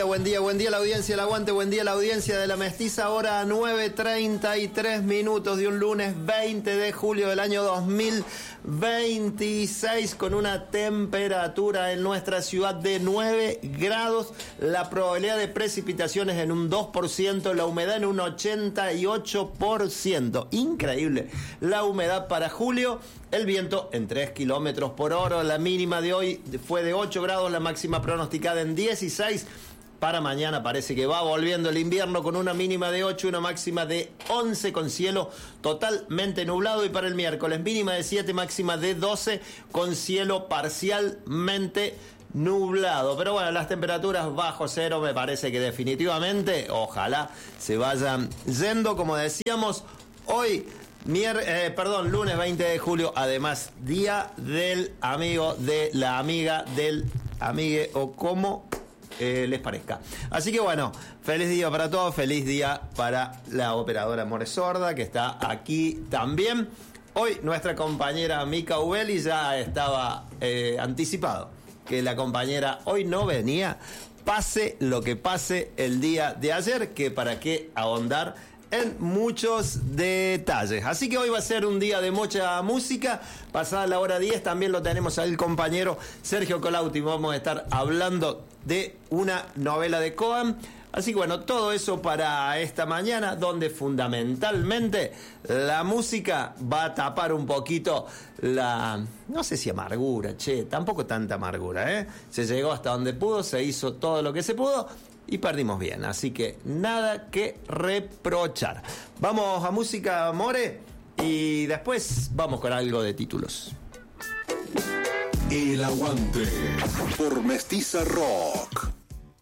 buen día la audiencia del Aguante, buen día la audiencia de La Mestiza, ahora 9:33 minutos de un lunes 20 de julio del año 2026, con una temperatura en nuestra ciudad de 9 grados, la probabilidad de precipitaciones en un 2%, la humedad en un 88%, increíble la humedad para julio. El viento en 3 kilómetros por hora. La mínima de hoy fue de 8 grados, la máxima pronosticada en 16. Para mañana parece que va volviendo el invierno con una mínima de 8, una máxima de 11 con cielo totalmente nublado. Y para el miércoles mínima de 7, máxima de 12 con cielo parcialmente nublado. Pero bueno, las temperaturas bajo cero me parece que definitivamente, ojalá se vayan yendo. Como decíamos, hoy... lunes 20 de julio, además, día del amigo, de la amiga, del amigue o como les parezca. Así que bueno, feliz día para todos, feliz día para la operadora More Sorda, que está aquí también. Hoy nuestra compañera Mica Ubeli ya estaba anticipado que la compañera hoy no venía, pase lo que pase el día de ayer, que para qué ahondar en muchos detalles. Así que hoy va a ser un día de mucha música. Pasada la hora 10 también lo tenemos al compañero Sergio Colauti. Vamos a estar hablando de una novela de Coan. Así que bueno, todo eso para esta mañana, donde fundamentalmente la música va a tapar un poquito la, no sé si amargura, tampoco tanta amargura, Se llegó hasta donde pudo, se hizo todo lo que se pudo y perdimos bien, así que nada que reprochar. Vamos a música, More, y después vamos con algo de títulos. El Aguante por Mestiza Rock.